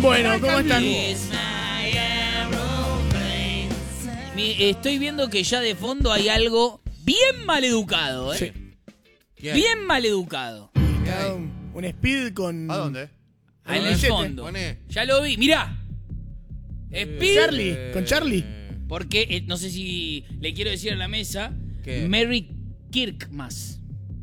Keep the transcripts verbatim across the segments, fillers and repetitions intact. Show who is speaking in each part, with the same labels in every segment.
Speaker 1: Bueno, ¿cómo están?
Speaker 2: Mi- Estoy viendo que ya de fondo hay algo bien maleducado, ¿eh?
Speaker 1: Sí.
Speaker 3: ¿Qué?
Speaker 2: Bien maleducado.
Speaker 1: Está un, un speed con...
Speaker 4: ¿A dónde?
Speaker 2: Ah, en el
Speaker 1: billete.
Speaker 2: fondo.
Speaker 3: Poné.
Speaker 2: Ya lo vi. Mirá. Speed.
Speaker 1: Charlie, con Charlie.
Speaker 2: Porque, eh, no sé si le quiero decir a la mesa,
Speaker 3: ¿Qué?
Speaker 2: Merry Kirkmas.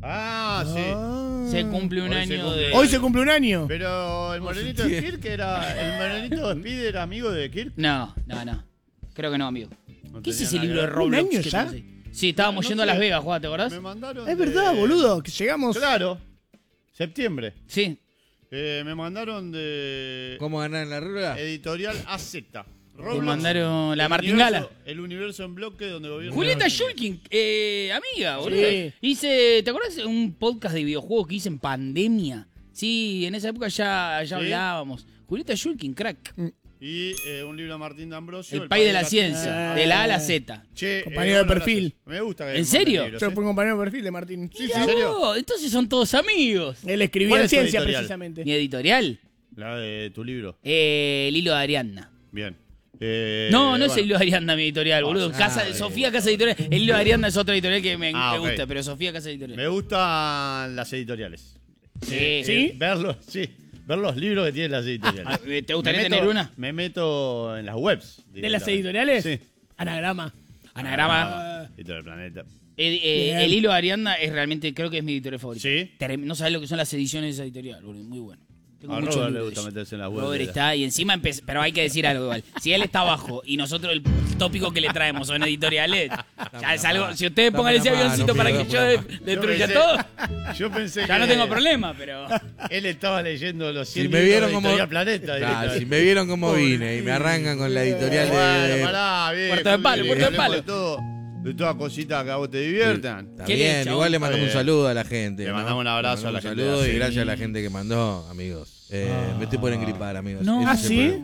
Speaker 4: Ah, sí.
Speaker 1: Ah.
Speaker 2: Se cumple un
Speaker 4: Hoy se
Speaker 2: año
Speaker 4: cumple.
Speaker 2: de...
Speaker 1: Hoy se cumple un año.
Speaker 4: Pero el morenito de Kirk era. ¿El morenito de Speed era amigo de Kirk?
Speaker 2: No, no, no. Creo que no, amigo.
Speaker 4: No
Speaker 2: ¿Qué es
Speaker 4: tenía
Speaker 2: ese
Speaker 4: nada
Speaker 2: libro de
Speaker 4: que ver.
Speaker 2: Roblox?
Speaker 1: ¿Un año
Speaker 2: que
Speaker 1: ya?
Speaker 2: tenés ahí? Sí, estábamos
Speaker 4: No
Speaker 2: yendo
Speaker 4: sé.
Speaker 2: a Las Vegas, Juan, ¿te acordás?
Speaker 4: Me mandaron.
Speaker 1: Es
Speaker 4: de-
Speaker 1: verdad, boludo, que llegamos...
Speaker 4: Claro. Septiembre.
Speaker 2: Sí.
Speaker 4: Eh, me mandaron de.
Speaker 3: ¿Cómo ganar en la rueda?
Speaker 4: Editorial A Z.
Speaker 2: Te mandaron la
Speaker 4: El
Speaker 2: martingala.
Speaker 4: universo- El universo en bloque donde gobierna.
Speaker 2: Julieta
Speaker 4: el-
Speaker 2: Shulkin, eh, amiga, boludo.
Speaker 1: Sí.
Speaker 2: Hice, ¿te acuerdas de un podcast de videojuegos que hice en pandemia? Sí, en esa época ya, ya
Speaker 4: ¿Sí?
Speaker 2: hablábamos. Julieta Shulkin, crack.
Speaker 4: Y eh, un libro de Martín D'Ambrosio.
Speaker 2: El país de la ciencia,
Speaker 1: Ah.
Speaker 2: de la A a la Z.
Speaker 4: Che,
Speaker 1: Compañero de
Speaker 4: bueno,
Speaker 1: perfil.
Speaker 4: gracias. Me gusta que
Speaker 2: ¿En
Speaker 4: me
Speaker 2: serio?
Speaker 4: manden libros,
Speaker 1: Yo
Speaker 4: ¿eh?
Speaker 1: fui compañero de perfil de Martín. Sí,
Speaker 2: Mirá
Speaker 1: sí.
Speaker 4: ¿En serio?
Speaker 2: vos, entonces son todos amigos.
Speaker 1: Él escribía
Speaker 4: ¿Cuál
Speaker 1: en
Speaker 4: es tu
Speaker 1: ciencia,
Speaker 4: editorial?
Speaker 1: precisamente.
Speaker 2: Mi editorial,
Speaker 4: La de tu libro.
Speaker 2: eh, el hilo de Ariadna.
Speaker 4: Bien. Eh,
Speaker 2: No, no es
Speaker 4: bueno.
Speaker 2: el hilo de Ariadna mi editorial, boludo.
Speaker 3: Ah,
Speaker 2: Casa,
Speaker 3: bien.
Speaker 2: Sofía Casa Editorial. El hilo de Ariadna es otra editorial que me,
Speaker 4: Ah,
Speaker 2: me
Speaker 4: ok.
Speaker 2: gusta, pero Sofía Casa Editorial.
Speaker 4: Me gustan las editoriales.
Speaker 2: Sí.
Speaker 4: Eh,
Speaker 1: ¿Sí?
Speaker 4: Verlos, sí. Ver los libros que tienen las editoriales.
Speaker 2: Ah, ¿te gustaría
Speaker 4: Me meto-
Speaker 2: tener una?
Speaker 4: Me meto en las webs.
Speaker 1: ¿De las
Speaker 4: directamente.
Speaker 1: editoriales?
Speaker 4: Sí.
Speaker 1: Anagrama.
Speaker 2: Anagrama.
Speaker 4: Ah, Editorial del Planeta.
Speaker 2: Eh, eh,
Speaker 1: Bien.
Speaker 2: el hilo de Ariadna es realmente, creo que es mi editorial favorita.
Speaker 4: Sí.
Speaker 2: Term- No sabes lo que son las ediciones de esa editorial, boludo. Muy bueno. Tengo
Speaker 4: A
Speaker 2: muchos
Speaker 4: Robert le
Speaker 2: libros
Speaker 4: gusta
Speaker 2: de ellos.
Speaker 4: meterse en las webs.
Speaker 2: Robert
Speaker 4: de la-
Speaker 2: está y encima empezó, pero hay que decir algo igual. Si él está abajo y nosotros el tópico que le traemos son editoriales, ya es algo. Si ustedes
Speaker 3: Dame
Speaker 2: pongan
Speaker 3: la
Speaker 2: ese
Speaker 3: mano,
Speaker 2: avioncito para que
Speaker 3: pido,
Speaker 2: yo
Speaker 3: dame la
Speaker 2: de-
Speaker 3: mano.
Speaker 2: destruya
Speaker 4: Yo
Speaker 2: todo,
Speaker 4: pensé- Yo pensé
Speaker 2: ya
Speaker 4: que
Speaker 2: no tengo problema, pero.
Speaker 4: Él estaba leyendo los cien
Speaker 3: Si me
Speaker 4: libros
Speaker 3: vieron
Speaker 4: de
Speaker 3: como.
Speaker 4: Editorial Planeta.
Speaker 3: Claro,
Speaker 4: directamente.
Speaker 3: si me vieron como vine y me arrancan con la editorial
Speaker 4: Bueno,
Speaker 3: de.
Speaker 4: pará, bien.
Speaker 2: Puerta de palo, puerta de palo.
Speaker 4: De, todo, de todas cositas que a vos te diviertan.
Speaker 3: Está
Speaker 2: ¿Qué
Speaker 3: bien,
Speaker 2: le, chabón?
Speaker 3: igual le mandamos un
Speaker 4: Está bien.
Speaker 3: saludo a la gente.
Speaker 4: Le
Speaker 3: ¿no?
Speaker 4: mandamos un abrazo
Speaker 3: Le
Speaker 4: a la
Speaker 3: mandamos
Speaker 4: gente
Speaker 3: Un
Speaker 4: de
Speaker 3: saludo y
Speaker 4: así.
Speaker 3: gracias a la gente que mandó, amigos. Eh, Me estoy por engripar, amigos.
Speaker 2: No.
Speaker 3: Ese
Speaker 1: ¿Ah,
Speaker 3: es el
Speaker 1: sí?
Speaker 3: problema.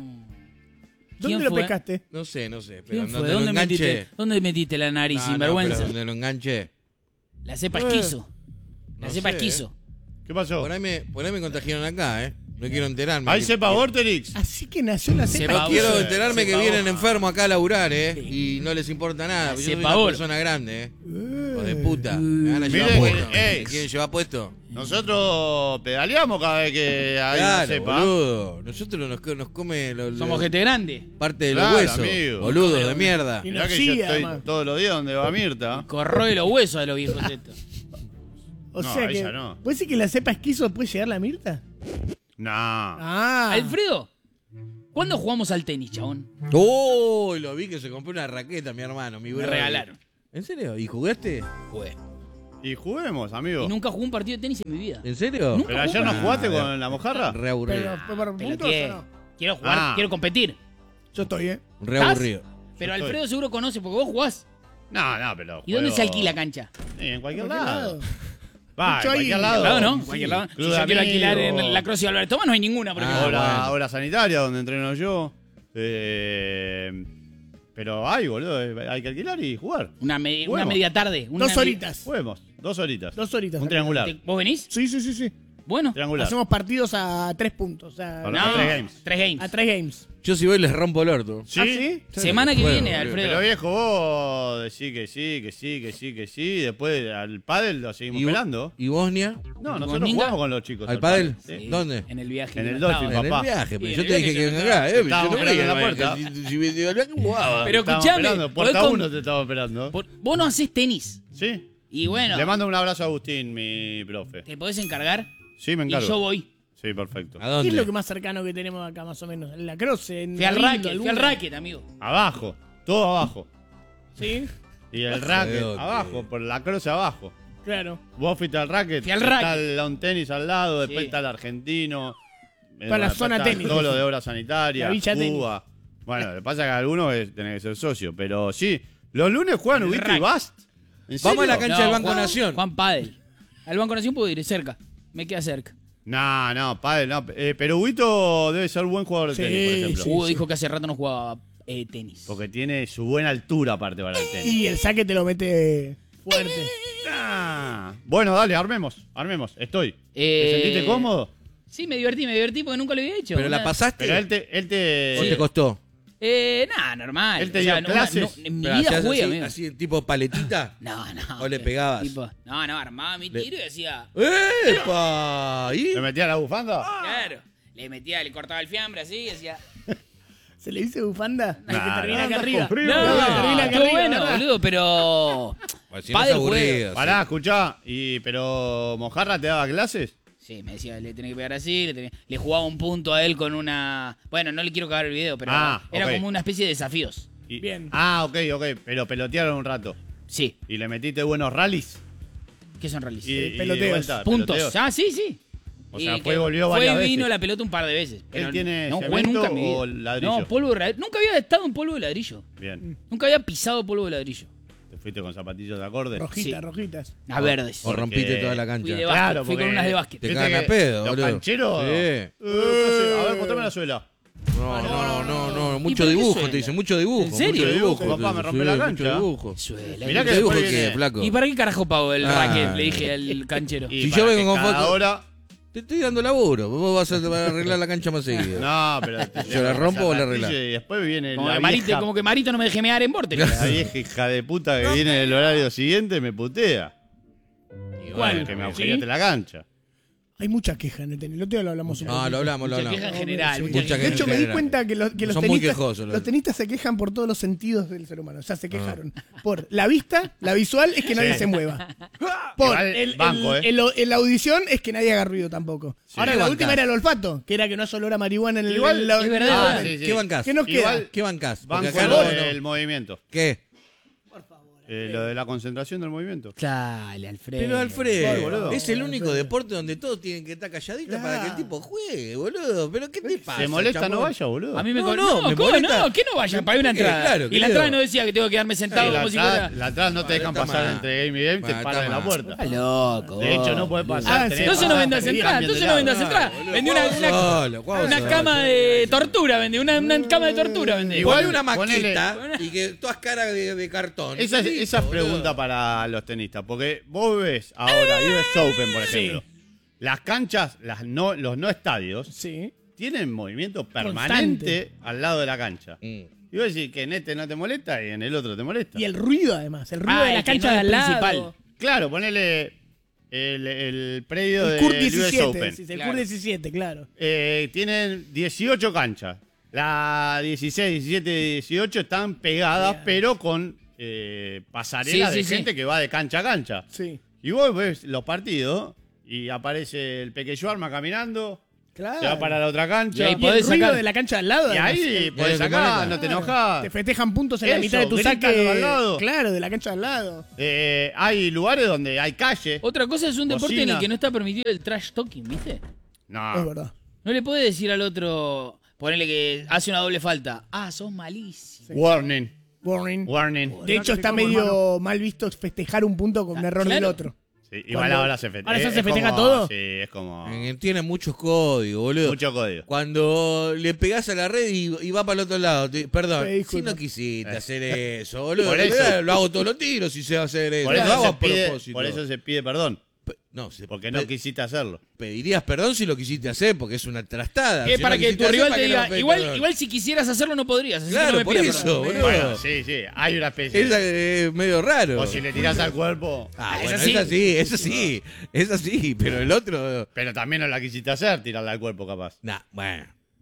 Speaker 1: ¿Dónde
Speaker 2: ¿Quién
Speaker 1: lo
Speaker 2: fue?
Speaker 1: pescaste?
Speaker 3: No sé, no sé. Pero
Speaker 2: ¿Quién
Speaker 3: no
Speaker 2: fue?
Speaker 3: te lo
Speaker 2: ¿Dónde metiste,
Speaker 3: enganché.
Speaker 2: ¿Dónde metiste la nariz,
Speaker 3: No, no,
Speaker 2: sinvergüenza?
Speaker 3: pero donde lo enganché.
Speaker 2: La cepa
Speaker 3: Eh,
Speaker 2: esquizo. La
Speaker 3: no
Speaker 2: cepa
Speaker 3: sé,
Speaker 2: esquizo.
Speaker 4: ¿Qué pasó?
Speaker 3: Por ahí, me, por ahí me contagiaron acá, ¿eh? No quiero enterarme.
Speaker 4: ¿Ahí
Speaker 3: Que-
Speaker 4: sepa Vorterix?
Speaker 1: Así que nació la
Speaker 2: Se
Speaker 1: cepa.
Speaker 2: va-
Speaker 3: Quiero
Speaker 2: Sí,
Speaker 3: enterarme
Speaker 4: sí,
Speaker 3: que
Speaker 4: pa'
Speaker 3: vienen
Speaker 4: vos.
Speaker 3: enfermos acá a laburar, ¿eh? Y no les importa nada. porque Yo soy
Speaker 2: Sepa
Speaker 3: una
Speaker 2: vos.
Speaker 3: persona grande, ¿eh? Hijos de puta. Me van a
Speaker 4: Miren
Speaker 3: llevar
Speaker 4: que-
Speaker 3: puesto.
Speaker 4: ey.
Speaker 3: ¿Me quieren llevar puesto?
Speaker 4: Nosotros pedaleamos cada vez que hay una
Speaker 3: Claro,
Speaker 4: cepa.
Speaker 3: boludo. Nosotros nos, nos come lo- lo-
Speaker 2: Somos gente grande.
Speaker 3: parte de los
Speaker 4: Claro,
Speaker 3: huesos.
Speaker 4: amigo.
Speaker 3: Boludo de mierda.
Speaker 1: Y
Speaker 4: Mirá que
Speaker 1: Sí,
Speaker 4: yo estoy
Speaker 1: además.
Speaker 4: todos los días donde va Mirta.
Speaker 2: Corroe los huesos de los viejos estos.
Speaker 1: O
Speaker 4: No,
Speaker 1: sea
Speaker 4: ahí
Speaker 1: que.
Speaker 4: ya no.
Speaker 1: ¿Puede ser que la cepa esquizo puede llegar la Mirta?
Speaker 4: No.
Speaker 1: Ah.
Speaker 2: Alfredo, ¿cuándo jugamos al tenis, chabón?
Speaker 3: Oh, lo vi que se compró una raqueta, mi hermano, mi
Speaker 2: Me
Speaker 3: brother.
Speaker 2: regalaron.
Speaker 3: ¿En serio? ¿Y jugaste?
Speaker 2: Jugué.
Speaker 4: Y juguemos, amigo.
Speaker 2: Y nunca jugué un partido de tenis en mi vida.
Speaker 3: ¿En serio?
Speaker 2: Nunca
Speaker 4: ¿Pero ayer no
Speaker 3: Ah,
Speaker 4: jugaste
Speaker 3: bien.
Speaker 4: con la mojarra?
Speaker 3: Re aburrido.
Speaker 1: Pero, ¿fue por
Speaker 2: Pero
Speaker 1: puntos
Speaker 2: que-
Speaker 1: o no?
Speaker 2: quiero jugar,
Speaker 4: Ah.
Speaker 2: quiero competir.
Speaker 1: Yo estoy, ¿eh?
Speaker 3: Re
Speaker 2: ¿Estás?
Speaker 3: aburrido.
Speaker 2: Pero
Speaker 4: Estoy.
Speaker 2: Alfredo seguro conoce porque vos jugás.
Speaker 4: No, no, pero.
Speaker 2: ¿Y dónde
Speaker 4: juego-
Speaker 2: se alquila cancha?
Speaker 4: Sí, en cualquier
Speaker 1: ¿Por qué
Speaker 4: lado.
Speaker 1: lado?
Speaker 4: Va, en
Speaker 1: Mucho ahí.
Speaker 4: cualquier
Speaker 2: ¿En
Speaker 4: lado.
Speaker 2: cualquier lado, no?
Speaker 4: Sí.
Speaker 2: ¿En cualquier lado?
Speaker 4: Club
Speaker 2: Si yo
Speaker 4: de
Speaker 2: quiero alquilar
Speaker 4: amigos.
Speaker 2: en la Cruz y Álvarez Tomás, no hay ninguna. Porque
Speaker 3: Ah,
Speaker 4: Obra,
Speaker 3: bueno.
Speaker 4: obra sanitaria donde entreno yo. Eh, pero hay, boludo. Hay que alquilar y jugar.
Speaker 2: una, me- una
Speaker 4: Juguemos.
Speaker 2: media tarde. Una
Speaker 1: Dos
Speaker 2: me-
Speaker 1: horitas.
Speaker 4: Juguemos. Dos horitas.
Speaker 1: Dos horitas.
Speaker 4: Un triangular.
Speaker 2: ¿Te- ¿Vos venís?
Speaker 1: Sí, sí, sí, sí.
Speaker 2: Bueno.
Speaker 4: Triangular.
Speaker 1: Hacemos partidos a tres puntos. O sea,
Speaker 4: Para-
Speaker 2: No,
Speaker 4: tres games.
Speaker 2: Tres games.
Speaker 1: a tres games.
Speaker 3: Yo si voy les rompo el orto.
Speaker 4: ¿Sí?
Speaker 1: ¿Ah, sí?
Speaker 2: Semana que
Speaker 3: Bueno,
Speaker 2: viene,
Speaker 3: boludo.
Speaker 2: Alfredo.
Speaker 4: Pero viejo, vos decís que sí, que sí, que sí, que sí. Y después al pádel lo seguimos
Speaker 3: ¿Y, Bo-
Speaker 4: esperando.
Speaker 3: ¿Y Bosnia?
Speaker 4: No, nosotros
Speaker 2: ¿Boninga?
Speaker 4: jugamos con los chicos.
Speaker 3: ¿Al pádel?
Speaker 4: Sí.
Speaker 3: ¿Dónde?
Speaker 2: En el viaje.
Speaker 4: En
Speaker 2: que
Speaker 4: el
Speaker 2: no
Speaker 4: Dolphin,
Speaker 2: estaba.
Speaker 3: En
Speaker 4: papá.
Speaker 3: el viaje,
Speaker 2: Y
Speaker 3: pero
Speaker 2: en
Speaker 3: yo
Speaker 2: el
Speaker 3: te dije
Speaker 2: viaje
Speaker 3: que
Speaker 2: yo no
Speaker 3: venga acá, eh. Yo
Speaker 4: Estábamos
Speaker 3: no creía
Speaker 4: esperando en la
Speaker 3: que
Speaker 4: puerta.
Speaker 3: si, si venía al viaje jugaba.
Speaker 2: Pero
Speaker 4: Estábamos
Speaker 2: escuchame,
Speaker 4: esperando,
Speaker 2: podés
Speaker 4: Puerta
Speaker 2: con-
Speaker 4: uno te estaba esperando.
Speaker 2: Por- vos no hacés tenis.
Speaker 4: ¿Sí?
Speaker 2: Y bueno,
Speaker 4: Le mando un abrazo a Agustín, mi profe.
Speaker 2: te podés encargar
Speaker 4: Sí, me
Speaker 2: y
Speaker 4: encargo.
Speaker 2: yo voy.
Speaker 4: Sí, perfecto.
Speaker 3: ¿A
Speaker 1: ¿Qué
Speaker 3: dónde?
Speaker 1: es lo que más cercano que tenemos acá, más o menos? En la croce, en
Speaker 2: Fui al
Speaker 1: Cabildo,
Speaker 2: racket, fui
Speaker 1: alguna.
Speaker 2: al racket, amigo.
Speaker 4: Abajo. Todo abajo.
Speaker 1: Sí,
Speaker 4: Y el racket
Speaker 3: Joder.
Speaker 4: abajo, por la cruz abajo.
Speaker 1: claro.
Speaker 4: Vos fuiste al racket.
Speaker 2: Fui al
Speaker 4: Está
Speaker 2: racket.
Speaker 4: el lawn tenis al lado, después
Speaker 2: Sí.
Speaker 4: está el argentino.
Speaker 1: Toda la
Speaker 4: después
Speaker 1: zona
Speaker 4: está
Speaker 1: tenis.
Speaker 4: Todo lo de obra sanitaria.
Speaker 1: La villa
Speaker 4: Cuba. Bueno, lo que pasa es que algunos es- tenés que ser socio. Pero sí, los lunes juegan
Speaker 2: El
Speaker 4: Ubito y
Speaker 2: racket.
Speaker 4: Bast. ¿En
Speaker 3: Vamos a la
Speaker 4: serio?
Speaker 3: cancha del Banco
Speaker 2: Juan-
Speaker 3: Nación.
Speaker 2: Juan Padel. Al Banco Nación puedo ir, es cerca. Me queda cerca.
Speaker 4: No, no, padre, no. Eh, pero Ubito debe ser buen jugador de
Speaker 1: Sí,
Speaker 4: tenis, por ejemplo.
Speaker 1: sí.
Speaker 2: Hugo dijo que hace rato no jugaba eh, tenis.
Speaker 4: Porque tiene su buena altura aparte para el tenis.
Speaker 1: Y el saque te lo mete fuerte.
Speaker 4: Ah. Bueno, dale, armemos, armemos. Estoy.
Speaker 2: Eh,
Speaker 4: ¿Te sentiste cómodo?
Speaker 2: Sí, me divertí, me divertí porque nunca lo había hecho.
Speaker 3: ¿Pero la
Speaker 2: Una-
Speaker 3: pasaste
Speaker 4: Pero él te... Él te...
Speaker 3: o te costó?
Speaker 2: Eh, nada, normal.
Speaker 4: Él te
Speaker 2: O sea,
Speaker 4: dio
Speaker 2: no,
Speaker 4: clases.
Speaker 2: no, en mi
Speaker 3: Pero
Speaker 2: vida
Speaker 3: hacías
Speaker 2: jugué,
Speaker 3: así,
Speaker 2: amigo.
Speaker 3: así, tipo paletita.
Speaker 2: No, no.
Speaker 3: ¿O le
Speaker 2: eh,
Speaker 3: pegabas?
Speaker 2: tipo- no, no, armaba mi
Speaker 3: Le-
Speaker 2: tiro y decía...
Speaker 3: ¡Epa! ¿Y?
Speaker 4: ¿Le metía la bufanda?
Speaker 2: Claro. Le metía, le cortaba el fiambre así y decía...
Speaker 1: ¿Se le dice bufanda? La que
Speaker 4: Nah,
Speaker 1: termina
Speaker 4: no,
Speaker 1: acá
Speaker 4: no,
Speaker 1: arriba.
Speaker 4: con frío.
Speaker 2: No,
Speaker 1: La que termina acá
Speaker 2: estuvo
Speaker 1: arriba,
Speaker 2: bueno,
Speaker 1: ¿verdad?
Speaker 2: boludo, pero...
Speaker 3: Pues si no es
Speaker 2: Padel
Speaker 3: aburrido.
Speaker 2: juego.
Speaker 4: Pará, escuchá. Y, pero ¿Mojarra te daba clases?
Speaker 2: Sí, me decía, le tenés que pegar así, le, tenés- le jugaba un punto a él con una... Bueno, no le quiero cagar el video, pero
Speaker 4: Ah,
Speaker 2: era
Speaker 4: ok.
Speaker 2: como una especie de desafíos.
Speaker 4: Y-
Speaker 1: Bien.
Speaker 4: Ah, ok, ok. Pero pelotearon un rato.
Speaker 2: Sí,
Speaker 4: ¿Y le metiste buenos rallies?
Speaker 2: ¿qué son rallies?
Speaker 4: Y, y de
Speaker 1: peloteos.
Speaker 4: vuelta,
Speaker 2: Puntos.
Speaker 4: peloteos.
Speaker 2: Ah, sí, sí.
Speaker 4: O sea,
Speaker 2: Y
Speaker 4: fue y
Speaker 2: que
Speaker 4: volvió
Speaker 2: fue
Speaker 4: varias
Speaker 2: y vino
Speaker 4: veces.
Speaker 2: la pelota un par de veces. Pero
Speaker 4: tiene
Speaker 2: no jugué
Speaker 4: cemento
Speaker 2: nunca en mi vida.
Speaker 4: o ladrillo?
Speaker 2: No, polvo de ladrillo. Nunca había estado en polvo de ladrillo.
Speaker 4: Bien.
Speaker 2: Nunca había pisado polvo de ladrillo.
Speaker 4: ¿Te fuiste con zapatillos de acorde?
Speaker 1: Rojitas,
Speaker 2: Sí.
Speaker 1: rojitas.
Speaker 2: A verdes.
Speaker 3: O rompiste
Speaker 4: Porque-
Speaker 3: toda la
Speaker 2: Fui
Speaker 3: cancha.
Speaker 2: de básquet, fui con unas de básquet.
Speaker 3: Te
Speaker 4: Viste
Speaker 3: cagan a
Speaker 4: que
Speaker 3: pedo,
Speaker 4: los
Speaker 3: boludo.
Speaker 4: cancheros.
Speaker 3: Sí.
Speaker 4: Eh, casi- a ver, mostrame la suela.
Speaker 3: No, no, no, no, mucho
Speaker 2: por qué
Speaker 3: dibujo,
Speaker 2: suena?
Speaker 3: te dice, mucho dibujo.
Speaker 2: ¿En serio?
Speaker 3: Mucho dibujo,
Speaker 4: Papá,
Speaker 3: te
Speaker 4: me
Speaker 3: dice,
Speaker 4: rompe
Speaker 3: sí,
Speaker 4: la
Speaker 3: mucho
Speaker 4: cancha.
Speaker 3: dibujo.
Speaker 2: Suela.
Speaker 4: Mirá
Speaker 3: ¿Mucho
Speaker 4: que
Speaker 3: dibujo
Speaker 4: después
Speaker 3: qué,
Speaker 4: viene-
Speaker 3: flaco?
Speaker 2: ¿Y para qué carajo pago el
Speaker 3: Ah.
Speaker 2: racket? Le dije al canchero.
Speaker 4: Y
Speaker 3: Si
Speaker 4: para
Speaker 3: yo vengo
Speaker 4: que
Speaker 3: con
Speaker 4: cada
Speaker 3: foto-
Speaker 4: hora...
Speaker 3: Te estoy dando laburo, vos vas a vas a arreglar la cancha más seguido.
Speaker 4: No, pero... te-
Speaker 3: ¿Yo la rompo o la
Speaker 4: arreglas?
Speaker 3: arreglás?
Speaker 4: Y después viene
Speaker 2: Como,
Speaker 4: la
Speaker 2: que Marito,
Speaker 4: vieja,
Speaker 2: como que Marito no me deje mear en Vortex.
Speaker 4: la vieja hija de puta que viene en el horario siguiente me putea.
Speaker 3: Y
Speaker 1: ¿Cuál?
Speaker 3: bueno,
Speaker 4: Que me
Speaker 1: ¿Sí?
Speaker 4: agujereaste la cancha.
Speaker 1: Hay mucha queja en el tenis. El otro día lo hablamos un
Speaker 3: No,
Speaker 1: poquito.
Speaker 3: lo hablamos, lo
Speaker 2: Mucha
Speaker 3: hablamos.
Speaker 2: queja en general.
Speaker 1: Sí.
Speaker 2: mucha
Speaker 3: Mucha
Speaker 2: queja.
Speaker 1: De hecho, me di
Speaker 3: general.
Speaker 1: cuenta que, los- que los,
Speaker 3: Son muy
Speaker 1: tenistas,
Speaker 3: quejosos, los-
Speaker 1: los tenistas se quejan por todos los sentidos del ser humano. O sea, se quejaron. Por la vista, la visual es que nadie
Speaker 4: Sí.
Speaker 1: se mueva. Por
Speaker 4: Igual,
Speaker 1: el,
Speaker 4: banco,
Speaker 1: el-
Speaker 4: eh.
Speaker 1: el- el- la audición es que nadie haga ruido tampoco. Ahora,
Speaker 3: ¿Qué
Speaker 1: la
Speaker 3: bancás?
Speaker 1: última era el olfato, que era que no haya olor a marihuana en el.
Speaker 4: Igual,
Speaker 1: en la-
Speaker 2: es verdad,
Speaker 4: Ah,
Speaker 2: es
Speaker 4: sí, sí.
Speaker 3: ¿Qué bancás?
Speaker 1: ¿Qué nos
Speaker 4: Igual-
Speaker 1: queda?
Speaker 3: ¿Qué bancás? Porque
Speaker 4: Banco
Speaker 3: acá
Speaker 4: lo
Speaker 3: no,
Speaker 4: del
Speaker 3: no.
Speaker 4: movimiento.
Speaker 3: ¿Qué?
Speaker 4: Eh, lo de la concentración del movimiento.
Speaker 2: Dale, Alfredo.
Speaker 3: Pero Alfredo,
Speaker 4: Ay, boludo.
Speaker 3: es el único deporte donde todos tienen que estar calladitos para que el tipo juegue, boludo. ¿Pero qué te pasa?
Speaker 4: ¿Te molesta?
Speaker 3: chabón?
Speaker 4: No vaya, boludo.
Speaker 2: A mí me
Speaker 3: No,
Speaker 2: con-
Speaker 3: no,
Speaker 2: no,
Speaker 3: me
Speaker 2: ¿cómo
Speaker 3: molesta.
Speaker 2: no? ¿Qué no vayan? Pagué una
Speaker 3: ¿Qué?
Speaker 2: entrada.
Speaker 3: Claro,
Speaker 2: y la
Speaker 3: querido.
Speaker 2: entrada no decía que tengo que quedarme
Speaker 4: Sí,
Speaker 2: sentado
Speaker 4: la,
Speaker 2: como si
Speaker 4: atrás,
Speaker 2: fuera.
Speaker 4: la atrás no te dejan
Speaker 3: Está
Speaker 4: pasar
Speaker 3: mal.
Speaker 4: entre game y game, te
Speaker 3: Está
Speaker 4: paran en la
Speaker 3: mal.
Speaker 4: puerta.
Speaker 2: Está loco.
Speaker 4: De hecho, no podés pasar.
Speaker 1: Ah,
Speaker 4: tenés
Speaker 1: sí.
Speaker 4: que
Speaker 2: Entonces no
Speaker 4: pasar,
Speaker 2: vendas
Speaker 4: te
Speaker 2: entrada,
Speaker 4: cambian de
Speaker 2: entonces no vendas
Speaker 4: lado.
Speaker 2: entrada.
Speaker 3: boludo,
Speaker 2: Vendí una,
Speaker 3: jugá
Speaker 2: una,
Speaker 3: solo, jugá
Speaker 2: una
Speaker 3: solo.
Speaker 2: cama de tortura, vendí una, una cama de tortura, vendí.
Speaker 4: Igual-
Speaker 3: Igual una
Speaker 4: ponele-
Speaker 3: maqueta y que todas caras de, de cartón.
Speaker 4: Esa es,
Speaker 3: Listo,
Speaker 4: esa es
Speaker 3: boludo.
Speaker 4: pregunta para los tenistas, porque vos ves ahora U S Open, por ejemplo, las canchas, las no, los no estadios,
Speaker 1: Sí.
Speaker 4: tienen movimiento permanente
Speaker 1: Constante.
Speaker 4: al lado de la cancha.
Speaker 3: Mm.
Speaker 4: Y vos decís que en este no te molesta y en el otro te molesta.
Speaker 1: Y el ruido, además. El ruido
Speaker 2: Ah,
Speaker 1: de la
Speaker 2: el que
Speaker 1: cancha
Speaker 2: no
Speaker 1: de
Speaker 2: es
Speaker 1: al lado.
Speaker 2: principal.
Speaker 4: Claro, ponele el, el predio
Speaker 1: El CUR
Speaker 4: del U S
Speaker 1: diecisiete.
Speaker 4: Open.
Speaker 1: sí, el
Speaker 2: Claro.
Speaker 1: CUR diecisiete, claro.
Speaker 4: Eh, tienen dieciocho canchas. La dieciséis, diecisiete y dieciocho están pegadas,
Speaker 1: Bien.
Speaker 4: pero con eh, pasarelas
Speaker 2: Sí,
Speaker 4: de
Speaker 2: sí, sí.
Speaker 4: gente que va de cancha a cancha.
Speaker 1: Sí.
Speaker 4: Y vos ves los partidos y aparece el pequeño arma caminando,
Speaker 1: Claro.
Speaker 4: se va para la otra
Speaker 2: Y
Speaker 4: cancha.
Speaker 2: ahí
Speaker 1: Y el
Speaker 2: podés
Speaker 1: ruido
Speaker 2: sacar.
Speaker 1: de la cancha de al lado.
Speaker 4: Y
Speaker 1: además.
Speaker 4: ahí podés
Speaker 3: que
Speaker 4: sacar,
Speaker 3: molesta.
Speaker 4: no te enojas.
Speaker 1: Te festejan puntos en la
Speaker 4: Eso,
Speaker 1: mitad de tu
Speaker 4: gritan
Speaker 1: saque.
Speaker 4: al lado.
Speaker 1: Claro, de la cancha de al lado.
Speaker 4: Eh, hay lugares donde hay calle.
Speaker 2: Otra cosa es un deporte en el
Speaker 4: Bocina.
Speaker 2: que no está permitido el trash talking, ¿viste?
Speaker 1: Es
Speaker 4: No.
Speaker 1: verdad.
Speaker 2: No le puede decir al otro, ponerle que hace una doble falta. Ah, sos malísimo.
Speaker 4: Warning.
Speaker 1: Warning.
Speaker 4: Warning.
Speaker 1: De hecho, está medio mal visto festejar un punto con un error del
Speaker 2: claro.
Speaker 1: otro.
Speaker 4: Sí, igual
Speaker 1: Cuando-
Speaker 4: ahora se festeja.
Speaker 1: ¿Ahora ya
Speaker 4: es
Speaker 1: se festeja
Speaker 4: como-
Speaker 1: todo?
Speaker 4: Sí, es como
Speaker 3: Eh, Tiene muchos códigos, boludo.
Speaker 4: mucho código.
Speaker 3: Cuando le pegás a la red y, y va para el otro lado, te- perdón,
Speaker 1: Te
Speaker 3: si
Speaker 1: disculpo.
Speaker 3: no quisiste hacer eso, boludo,
Speaker 4: Por eso.
Speaker 3: lo hago todos los tiros si sé hacer eso.
Speaker 4: Por
Speaker 3: lo
Speaker 4: eso,
Speaker 3: hago
Speaker 4: se
Speaker 3: a
Speaker 4: pide,
Speaker 3: propósito.
Speaker 4: por eso se pide perdón.
Speaker 3: Pe- no, se-
Speaker 4: Porque no
Speaker 3: pe-
Speaker 4: quisiste hacerlo.
Speaker 3: pedirías perdón si lo quisiste hacer, porque es una trastada.
Speaker 2: Es
Speaker 3: Si
Speaker 2: para
Speaker 3: no
Speaker 2: que
Speaker 3: quisiste
Speaker 2: tu
Speaker 3: hacer,
Speaker 2: rival
Speaker 3: ¿para
Speaker 2: te
Speaker 3: qué no
Speaker 2: diga,
Speaker 3: pedís
Speaker 2: igual,
Speaker 3: perdón?
Speaker 2: igual si quisieras hacerlo no podrías. Así que
Speaker 3: Claro,
Speaker 2: no me
Speaker 3: por
Speaker 2: pidas
Speaker 3: eso,
Speaker 2: perdón.
Speaker 3: boludo.
Speaker 4: Bueno, sí, sí, hay una especie.
Speaker 3: Es eh, medio raro.
Speaker 4: O si le tirás al cuerpo.
Speaker 3: Ah,
Speaker 2: Ah,
Speaker 3: bueno,
Speaker 2: eso sí.
Speaker 3: es así, eso sí, es así, pero el otro...
Speaker 4: Pero también no la quisiste hacer, tirarla al cuerpo, capaz.
Speaker 3: Nah, bueno,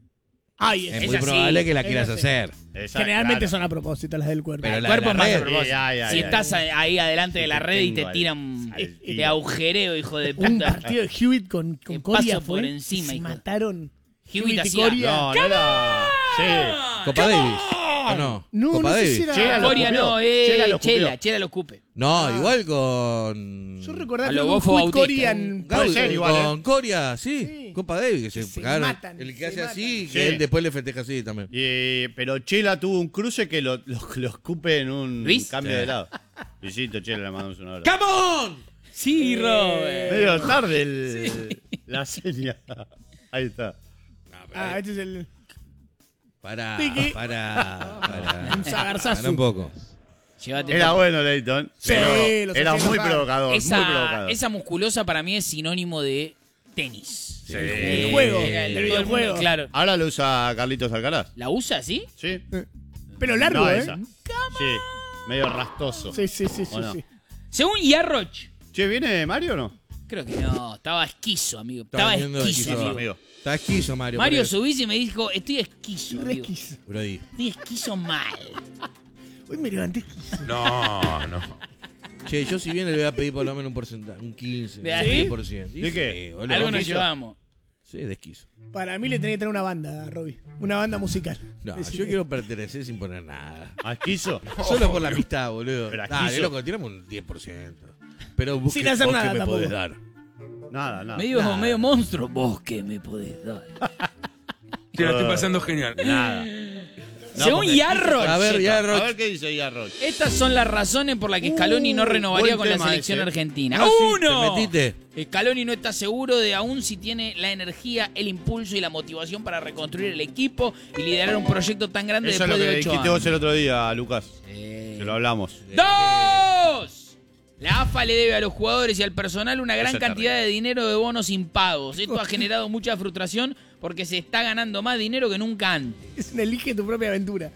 Speaker 1: Ay,
Speaker 3: es
Speaker 1: es-
Speaker 3: muy
Speaker 2: así,
Speaker 3: probable que la
Speaker 1: es
Speaker 3: quieras
Speaker 1: así.
Speaker 3: hacer.
Speaker 4: Esa-
Speaker 1: generalmente
Speaker 4: claro.
Speaker 1: son a propósito las del cuerpo.
Speaker 3: Pero
Speaker 2: El
Speaker 3: la-
Speaker 2: cuerpo
Speaker 3: la
Speaker 2: es más
Speaker 3: red-
Speaker 2: a propósito.
Speaker 4: Sí, ay, ay,
Speaker 2: Si
Speaker 4: ay.
Speaker 2: estás ahí adelante de la
Speaker 4: te
Speaker 2: red y te
Speaker 4: tengo al-
Speaker 2: tiran
Speaker 4: al
Speaker 2: de
Speaker 4: tiro.
Speaker 2: agujereo, hijo de
Speaker 1: Un
Speaker 2: puta.
Speaker 1: partido de Hewitt con, con
Speaker 2: Que
Speaker 1: Coria
Speaker 2: paso por
Speaker 1: fue,
Speaker 2: encima,
Speaker 1: se
Speaker 2: hijo.
Speaker 1: mataron.
Speaker 2: Hewitt
Speaker 1: y
Speaker 2: hacía-
Speaker 1: Coria.
Speaker 4: No, no era. Sí.
Speaker 3: Copa Davis. ¿O no?
Speaker 1: No,
Speaker 3: Copa
Speaker 1: no sé
Speaker 3: Davis.
Speaker 1: si era...
Speaker 4: Chela lo
Speaker 2: Coria
Speaker 4: escupió.
Speaker 2: no, eh,
Speaker 4: Chela lo escupió.
Speaker 2: Chela, Chela lo escupe.
Speaker 3: No, igual con...
Speaker 1: Yo recordaba
Speaker 2: A
Speaker 1: que
Speaker 2: lo
Speaker 1: un
Speaker 2: Bofo
Speaker 1: Hewitt
Speaker 2: Bautista.
Speaker 1: Coria en...
Speaker 4: Puede
Speaker 3: Gaudi,
Speaker 4: ser igual,
Speaker 3: con Coria, sí,
Speaker 1: Sí.
Speaker 3: Copa Davis, que se,
Speaker 1: se
Speaker 3: pegaron.
Speaker 1: matan,
Speaker 3: El que
Speaker 1: se
Speaker 3: hace
Speaker 1: matan.
Speaker 3: así,
Speaker 4: Sí.
Speaker 3: que él después le festeja así también.
Speaker 4: Y, pero Chela tuvo un cruce que lo, lo, lo escupe en un
Speaker 2: ¿Luis?
Speaker 4: cambio
Speaker 3: Sí.
Speaker 4: de lado. Luisito, Chela, le mandamos un abrazo.
Speaker 3: ¡Come on!
Speaker 2: Sí, Robert.
Speaker 4: Medio tarde el, la señal. Ahí está.
Speaker 1: Ah, este es el...
Speaker 3: Para,
Speaker 1: Tiki.
Speaker 3: para, para.
Speaker 1: Un sagarzazo.
Speaker 3: Para un poco.
Speaker 2: Llévate
Speaker 4: Era
Speaker 2: todo.
Speaker 4: bueno, Leighton.
Speaker 1: Sí,
Speaker 4: pero
Speaker 1: los
Speaker 4: era
Speaker 1: hacía
Speaker 4: muy
Speaker 1: enojar.
Speaker 4: provocador, muy
Speaker 2: Esa,
Speaker 4: provocador.
Speaker 2: esa musculosa para mí es sinónimo de tenis.
Speaker 4: Sí.
Speaker 1: El juego,
Speaker 2: Era
Speaker 1: el
Speaker 2: todo mundo,
Speaker 1: videojuego.
Speaker 2: claro.
Speaker 4: Ahora lo usa Carlitos Alcaraz.
Speaker 2: ¿La usa así?
Speaker 4: Sí.
Speaker 1: Pero largo,
Speaker 4: No
Speaker 1: ¿eh?
Speaker 4: esa. Sí. Medio rastoso.
Speaker 1: Sí, sí, sí, sí,
Speaker 4: ¿O no?
Speaker 1: sí.
Speaker 2: Según Yarroch,
Speaker 4: Che, ¿viene Mario o no?
Speaker 2: creo que no, estaba esquizo, amigo.
Speaker 3: Estaba
Speaker 2: Estaba
Speaker 3: viendo
Speaker 2: esquizo,
Speaker 3: esquizo,
Speaker 2: amigo.
Speaker 4: amigo.
Speaker 3: Está esquizo, Mario.
Speaker 2: Mario
Speaker 3: por eso.
Speaker 2: subís y me dijo, estoy esquizo, amigo.
Speaker 1: Resquizo.
Speaker 3: Brody.
Speaker 2: Estoy esquizo mal.
Speaker 1: Hoy me levanté esquizo.
Speaker 5: No, no.
Speaker 3: Che, yo si bien le voy a pedir por lo menos un porcentaje, un quince,
Speaker 2: ¿De
Speaker 3: un
Speaker 2: ahí?
Speaker 3: diez por ciento.
Speaker 4: ¿De qué?
Speaker 3: Sí, boludo.
Speaker 2: Algo nos
Speaker 3: Esquizo.
Speaker 2: llevamos.
Speaker 3: Sí, de esquizo.
Speaker 1: Para mí le tenía que tener una banda, Robbie. Una banda musical.
Speaker 3: No,
Speaker 1: Decime.
Speaker 3: yo quiero pertenecer sin poner nada.
Speaker 4: ¿Asquizo?
Speaker 3: Solo por la amistad, boludo.
Speaker 4: Pero
Speaker 3: Dale,
Speaker 4: esquizo.
Speaker 3: loco, tiramos un diez por ciento. Pero vos
Speaker 1: Sin
Speaker 3: qué-
Speaker 1: hacer
Speaker 3: vos
Speaker 1: nada
Speaker 3: qué me
Speaker 1: tampoco.
Speaker 3: podés dar.
Speaker 4: Nada, nada.
Speaker 2: Medio,
Speaker 3: nada.
Speaker 2: medio monstruo. Vos que me podés dar.
Speaker 5: Te la estoy pasando genial.
Speaker 4: Nada. No,
Speaker 2: Según
Speaker 4: porque-
Speaker 2: Yarroch,
Speaker 3: A ver, ya,
Speaker 4: A
Speaker 3: Roch.
Speaker 4: ver qué dice Yarroch.
Speaker 2: estas son las razones por las que Scaloni no
Speaker 4: Uh,
Speaker 2: renovaría
Speaker 4: buen
Speaker 2: con la
Speaker 4: tema
Speaker 2: selección
Speaker 4: ese.
Speaker 2: argentina.
Speaker 3: No, sí,
Speaker 2: ¡Uno!
Speaker 3: te metiste.
Speaker 2: Scaloni no está seguro de aún si tiene la energía, el impulso y la motivación para reconstruir el equipo y liderar un proyecto tan grande
Speaker 4: Eso es lo
Speaker 2: después
Speaker 4: que
Speaker 2: de ocho
Speaker 4: dijiste
Speaker 2: años.
Speaker 4: vos el otro día, Lucas.
Speaker 2: Sí.
Speaker 4: Que lo hablamos.
Speaker 2: ¡Dos! La A F A le debe a los jugadores y al personal una gran
Speaker 4: Eso es
Speaker 2: cantidad
Speaker 4: terrible.
Speaker 2: de dinero de bonos impagos. Esto ha generado mucha frustración porque se está ganando más dinero que nunca antes.
Speaker 1: Es un elige tu propia aventura.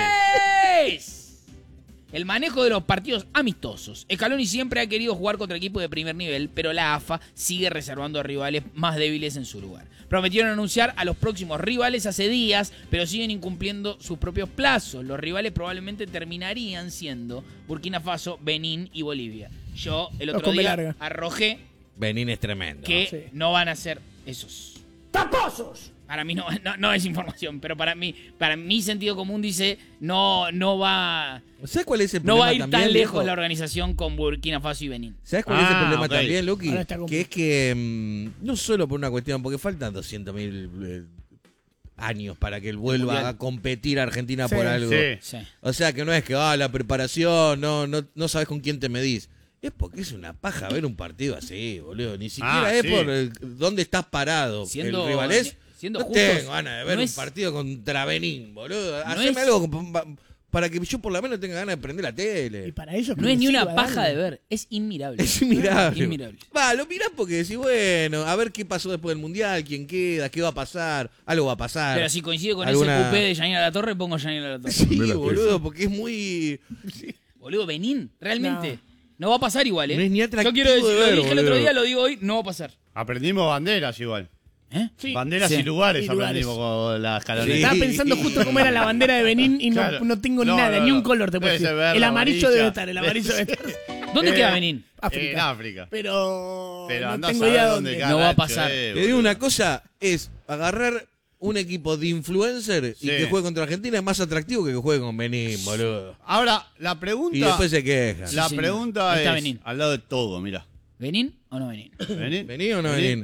Speaker 2: ¡Tres! El manejo de los partidos amistosos. Scaloni siempre ha querido jugar contra equipos de primer nivel, pero la A F A sigue reservando a rivales más débiles en su lugar. Prometieron anunciar a los próximos rivales hace días, pero siguen incumpliendo sus propios plazos. Los rivales probablemente terminarían siendo Burkina Faso, Benín y Bolivia. Yo el
Speaker 1: Los
Speaker 2: otro
Speaker 1: con B
Speaker 2: día
Speaker 1: larga.
Speaker 2: arrojé
Speaker 3: Benín es tremendo.
Speaker 2: que
Speaker 1: Sí.
Speaker 2: no van a ser esos. ¡Taposos! Para mí no, no, no es información, pero para mí, para mi sentido común dice no, no va,
Speaker 3: ¿Sabes cuál es el
Speaker 2: no
Speaker 3: problema
Speaker 2: va a ir
Speaker 3: también,
Speaker 2: tan lejos
Speaker 3: viejo?
Speaker 2: la organización con Burkina Faso y Benín.
Speaker 3: ¿Sabes cuál es el
Speaker 4: Ah,
Speaker 3: problema
Speaker 4: ok.
Speaker 3: también, Luqui?
Speaker 1: Ahora está
Speaker 3: Que
Speaker 1: complicado.
Speaker 3: es que mm, no solo por una cuestión, porque faltan doscientos mil eh, años para que él vuelva
Speaker 2: Mundial.
Speaker 3: a competir a Argentina
Speaker 1: Sí.
Speaker 3: por algo.
Speaker 4: Sí.
Speaker 2: Sí.
Speaker 3: O sea, que no es que, ah, la preparación, no, no, no sabes con quién te medís. Es porque es una paja ver un partido así, boludo. Ni siquiera
Speaker 4: Ah,
Speaker 3: es
Speaker 4: sí.
Speaker 3: por el- dónde estás parado.
Speaker 2: Siendo-
Speaker 3: el rival es.
Speaker 2: siendo
Speaker 3: no
Speaker 2: justos,
Speaker 3: tengo ganas de ver
Speaker 2: no
Speaker 3: un
Speaker 2: es-
Speaker 3: partido contra Benín, boludo.
Speaker 2: No
Speaker 3: Haceme
Speaker 2: es-
Speaker 3: algo pa- pa- para que yo por lo menos tenga ganas de prender la
Speaker 1: Y
Speaker 3: tele.
Speaker 1: para ellos
Speaker 2: No
Speaker 1: que
Speaker 2: es ni
Speaker 1: sirva
Speaker 2: una paja
Speaker 1: darle.
Speaker 2: de ver, es inmirable.
Speaker 3: Es inmirable.
Speaker 2: Inmirable.
Speaker 3: Va, lo mirás porque decís, bueno, a ver qué pasó después del Mundial, quién queda, qué va a pasar, algo va a pasar.
Speaker 2: Pero si coincido con
Speaker 3: Alguna-
Speaker 2: ese cupé de Yanina La Torre, pongo Yanina La Torre.
Speaker 3: Sí, boludo, porque es muy...
Speaker 2: Boludo, Benín, realmente. No. va a pasar igual, ¿eh?
Speaker 3: No es ni atractivo
Speaker 2: Yo quiero decir,
Speaker 3: de
Speaker 2: lo
Speaker 3: ver,
Speaker 2: dije el otro
Speaker 3: boludo.
Speaker 2: día, lo digo hoy, no va a pasar.
Speaker 4: Aprendimos banderas igual.
Speaker 2: ¿Eh?
Speaker 1: Sí.
Speaker 4: Banderas
Speaker 2: Sí.
Speaker 4: y lugares
Speaker 1: Y lugares.
Speaker 4: aprendimos con la
Speaker 3: Sí.
Speaker 4: escaloneta.
Speaker 1: Estaba pensando justo cómo era la bandera de Benín y no,
Speaker 4: Claro.
Speaker 1: no tengo
Speaker 4: No,
Speaker 1: nada,
Speaker 4: no,
Speaker 1: ni un
Speaker 4: no.
Speaker 1: color te puedo
Speaker 4: Debe
Speaker 1: decir.
Speaker 4: ser verde,
Speaker 1: El amarillo
Speaker 4: amarilla.
Speaker 1: debe estar, el amarillo debe estar.
Speaker 2: ¿Dónde
Speaker 4: Eh,
Speaker 2: queda Benín?
Speaker 1: África.
Speaker 4: En África.
Speaker 1: Pero,
Speaker 4: Pero
Speaker 1: no
Speaker 4: andá a
Speaker 1: tengo
Speaker 4: saber
Speaker 1: idea
Speaker 4: dónde
Speaker 1: dónde.
Speaker 4: cada
Speaker 2: No va a
Speaker 4: gacho
Speaker 2: pasar.
Speaker 4: es,
Speaker 3: Te digo
Speaker 4: boludo.
Speaker 3: una cosa, es agarrar un equipo de influencer y
Speaker 4: Sí.
Speaker 3: que juegue contra Argentina es más atractivo que que juegue con Benín, boludo.
Speaker 4: Ahora, la pregunta.
Speaker 3: Y después se quejan.
Speaker 4: La
Speaker 2: Sí,
Speaker 4: pregunta
Speaker 2: está
Speaker 4: es
Speaker 2: Benín.
Speaker 4: al lado de todo, mira.
Speaker 2: ¿Benín o no Benín?
Speaker 4: ¿Benín?
Speaker 3: ¿Benín o no Benín?